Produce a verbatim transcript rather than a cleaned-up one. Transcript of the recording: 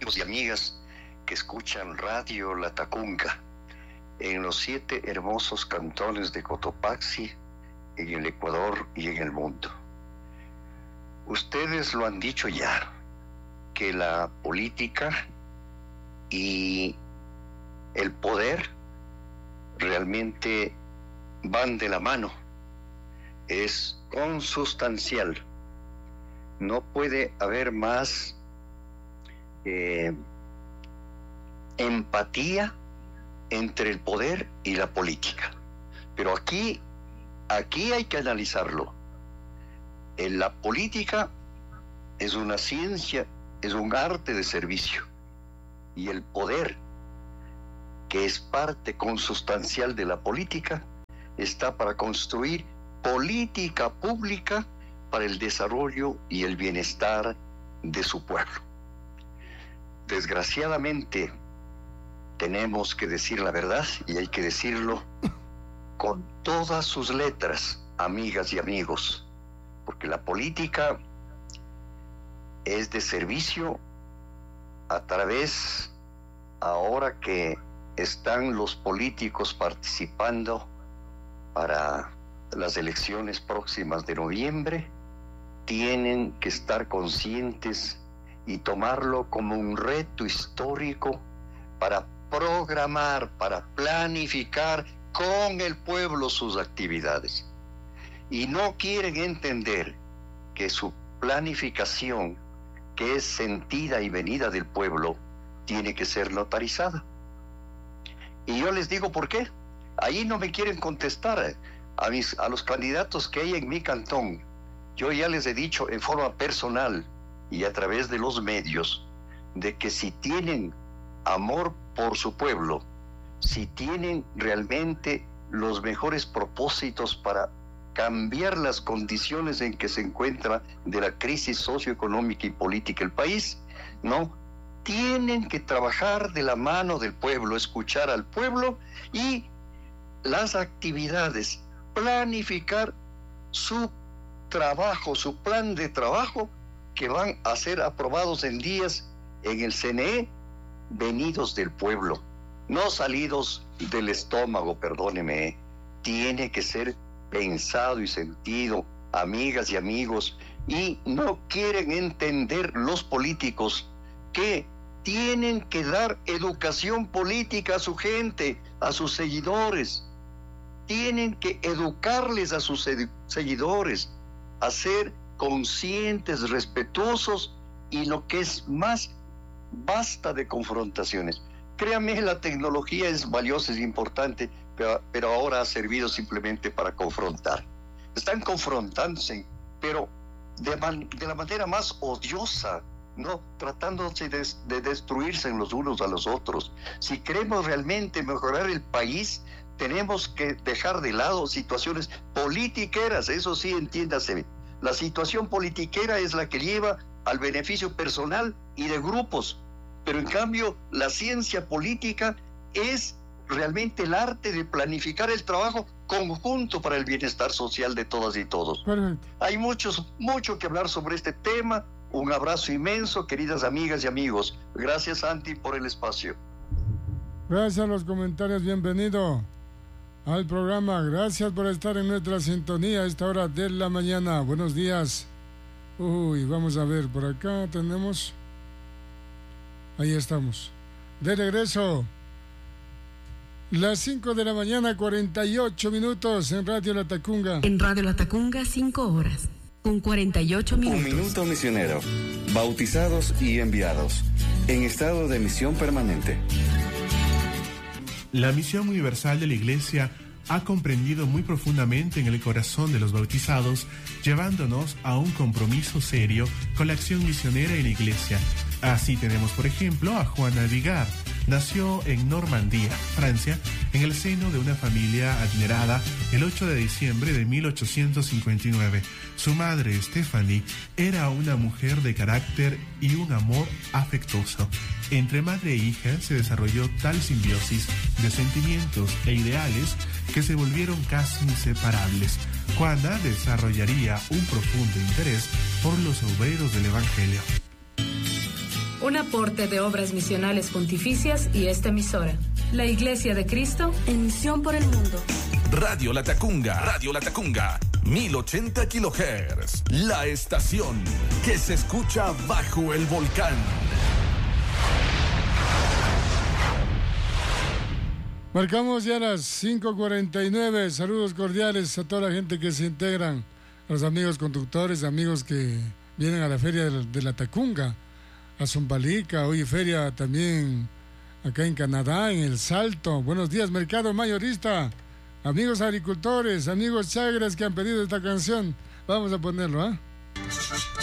amigos y amigas que escuchan Radio La Tacunga en los siete hermosos cantones de Cotopaxi, en el Ecuador y en el mundo. Ustedes lo han dicho ya, que la política y el poder realmente van de la mano. Es consustancial. No puede haber más eh, empatía entre el poder y la política. Pero aquí, aquí hay que analizarlo. En la política es una ciencia, es un arte de servicio. Y el poder, que es parte consustancial de la política, está para construir política pública para el desarrollo y el bienestar de su pueblo. Desgraciadamente, tenemos que decir la verdad y hay que decirlo con todas sus letras, amigas y amigos, porque la política es de servicio a través, ahora que están los políticos participando para las elecciones próximas de noviembre, tienen que estar conscientes y tomarlo como un reto histórico para programar, para planificar con el pueblo sus actividades. Y no quieren entender que su planificación, que es sentida y venida del pueblo, tiene que ser notarizada. Y yo les digo por qué. Ahí no me quieren contestar a, mis, a los candidatos que hay en mi cantón. Yo ya les he dicho en forma personal y a través de los medios de que si tienen amor por su pueblo, si tienen realmente los mejores propósitos para cambiar las condiciones en que se encuentra de la crisis socioeconómica y política el país, ¿no? Tienen que trabajar de la mano del pueblo, escuchar al pueblo y las actividades, planificar su trabajo, su plan de trabajo que van a ser aprobados en días en el C N E, venidos del pueblo, no salidos del estómago, perdóneme, tiene que ser pensado y sentido, amigas y amigos, y no quieren entender los políticos que tienen que dar educación política a su gente, a sus seguidores, tienen que educarles a sus seguidores, a ser conscientes, respetuosos, y lo que es más, basta de confrontaciones. Créanme, la tecnología es valiosa, es importante, pero, pero ahora ha servido simplemente para confrontar. Están confrontándose, pero de, man, de la manera más odiosa, ¿no? Tratándose de, de destruirse los unos a los otros. Si queremos realmente mejorar el país, tenemos que dejar de lado situaciones politiqueras, eso sí, entiéndase. La situación politiquera es la que lleva al beneficio personal y de grupos, pero en cambio la ciencia política es realmente el arte de planificar el trabajo conjunto para el bienestar social de todas y todos. Perfecto. Hay muchos, mucho que hablar sobre este tema. Un abrazo inmenso, queridas amigas y amigos. Gracias, Santi, por el espacio. Gracias a los comentarios, bienvenido al programa. Gracias por estar en nuestra sintonía a esta hora de la mañana. Buenos días. Uy, vamos a ver, por acá tenemos... Ahí estamos. De regreso. Las cinco de la mañana, cuarenta y ocho minutos en Radio La Tacunga. En Radio La Tacunga, cinco horas, con cuarenta y ocho minutos. Un minuto misionero. Bautizados y enviados. En estado de misión permanente. La misión universal de la Iglesia ha comprendido muy profundamente en el corazón de los bautizados, llevándonos a un compromiso serio con la acción misionera en la Iglesia. Así tenemos, por ejemplo, a Juana Vigar. Nació en Normandía, Francia, en el seno de una familia adinerada el ocho de diciembre de mil ochocientos cincuenta y nueve. Su madre, Stephanie, era una mujer de carácter y un amor afectuoso. Entre madre e hija se desarrolló tal simbiosis de sentimientos e ideales que se volvieron casi inseparables. Juana desarrollaría un profundo interés por los obreros del Evangelio. Un aporte de Obras Misionales Pontificias y esta emisora. La Iglesia de Cristo en misión por el mundo. Radio Latacunga, Radio Latacunga, mil ochenta kilohertz. La estación que se escucha bajo el volcán. Marcamos ya las cinco cuarenta y nueve. Saludos cordiales a toda la gente que se integran, a los amigos conductores, amigos que vienen a la feria de la, de la Tacunga, a Zumbalica, hoy feria también acá en Canadá, en El Salto. Buenos días, mercado mayorista, amigos agricultores, amigos chagres que han pedido esta canción. Vamos a ponerlo, ¿ah? ¿eh?